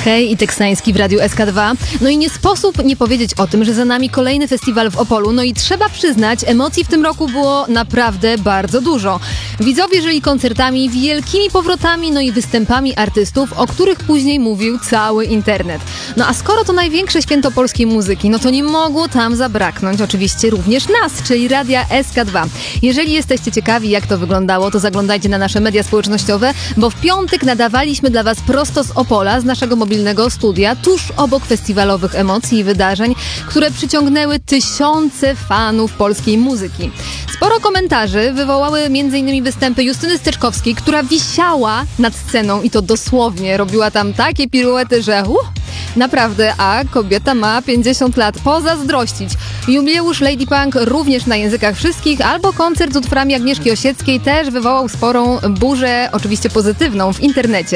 Hej i Teksański w Radiu SK2. No i nie sposób nie powiedzieć o tym, że za nami kolejny festiwal w Opolu. No i trzeba przyznać, emocji w tym roku było naprawdę bardzo dużo. Widzowie żyli koncertami, wielkimi powrotami, no i występami artystów, o których później mówił cały internet. No a skoro to największe święto polskiej muzyki, no to nie mogło tam zabraknąć oczywiście również nas, czyli Radia SK2. Jeżeli jesteście ciekawi, jak to wyglądało, to zaglądajcie na nasze media społecznościowe, bo w piątek nadawaliśmy dla Was prosto z Opola, z naszego mobilnego studia, tuż obok festiwalowych emocji i wydarzeń, które przyciągnęły tysiące fanów polskiej muzyki. Sporo komentarzy wywołały m.in. występy Justyny Steczkowskiej, która wisiała nad sceną i to dosłownie, robiła tam takie piruety, że naprawdę, a kobieta ma 50 lat, pozazdrościć. Jubileusz Lady Punk również na językach wszystkich, albo koncert z utworami Agnieszki Osieckiej też wywołał sporą burzę, oczywiście pozytywną, w internecie.